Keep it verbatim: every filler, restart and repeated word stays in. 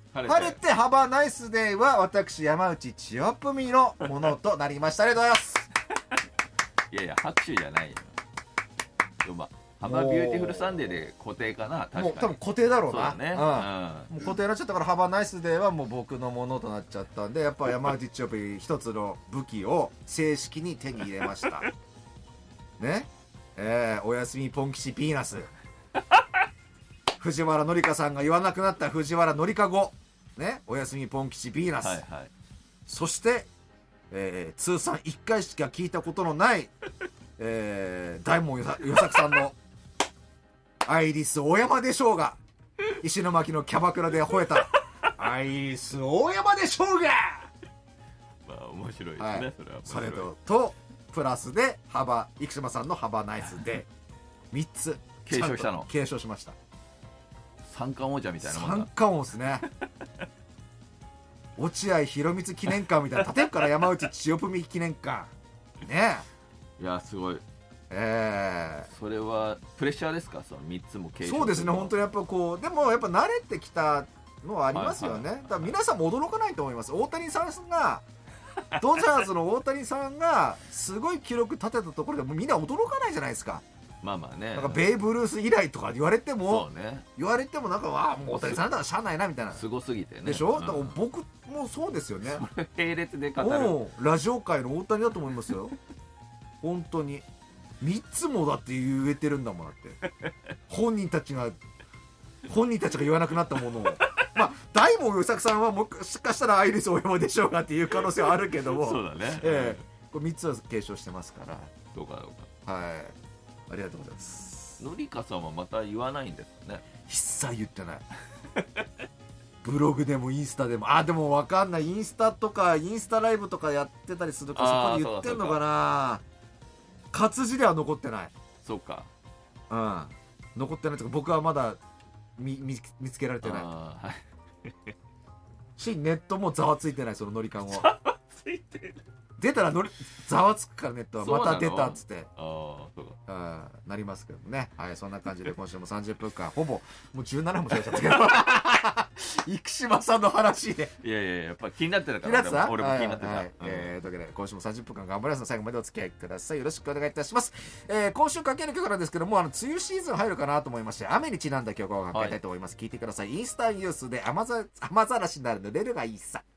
晴れて、晴れてハバナイスデーは私山内千代文のものとなりました。ありがとうございますいやいや拍手じゃないよ。でもまあハバビューティフルサンデーで固定かな。確かにもう多分固定だろうな。 そうだね、 うん、もう固定になっちゃったからハバナイスデーはもう僕のものとなっちゃったんで、やっぱ山内千代文一つの武器を正式に手に入れましたね。えー、おやすみポン吉ピーナス藤原紀香さんが言わなくなった藤原紀香語ね、おやすみポン吉ピーナス、 はいはい、 そして、えー、通算いっかいしか聞いたことのない、えー、大門与作さんのアイリス大山でしょうが、石巻のキャバクラで吠えたアイリス大山でしょうがまあ面白いですね、 はい、 それは面白い。 それととプラスで幅生島さんの幅ナイスでみっつ継承したの。 継承しました。 三冠王者みたいなもんだ。 三冠王ですね落合博満記念館みたいな建てるから山内千代文記念館ねえ。いやすごい。 えー、 それはプレッシャーですか、そのみっつも継承。 そうですね、本当にやっぱこうでもやっぱ慣れてきたのはありますよね、はいはいはい、だから皆さんも驚かないと思います。大谷さんがドジャースの大谷さんがすごい記録立てたところでもうみんな驚かないじゃないですか。 まあまあね、 なんかベーブ・ルース以来とか言われても、 そうね、 言われてもなんかわあもう大谷さんだからしゃあないなみたいな、 すごすぎてね。 でしょ、 うん、 だから僕もそうですよね。 並列で語るラジオ界の大谷だと思いますよ本当にみっつもだって言えてるんだもん。だって本人たちが本人たちが言わなくなったものをまあ大門与作さんはもしかしたらアイリス大山でしょうがっていう可能性はあるけどもそうだね、 えー、これみっつは継承してますから。 どうかどうか、 はい、ありがとうございます。 のりかさんはまた言わないんですね。 一切言ってないブログでもインスタでも、あでも分かんない、インスタとかインスタライブとかやってたりするからそこで言ってんのかな。活字では残ってない。 そうか、 うん、残ってないというか僕はまだ 見, 見, 見つけられてない、 はい、 しネットもざわついてない。そのノリ感をざわついてる出たらのりざわつくからネットはまた出たっつってあそうかあなりますけどね。はい、そんな感じで今週もさんじゅっぷんかんほぼもうじゅうななふんもしゃべっちゃったけど生島さんの話でいやいややっぱ気になってるか気になってた。 ら俺も気になってた、 はいはい、うん、えー、というわけで今週もさんじゅっぷんかん頑張りますので最後までお付き合いください。よろしくお願いいたします。えー、今週かける曲なんですけども、あの梅雨シーズン入るかなと思いまして雨にちなんだ曲をかけたいと思います、はい、聞いてください。インスタニュースで雨ざ雨ざらしになる濡れるがいいさ。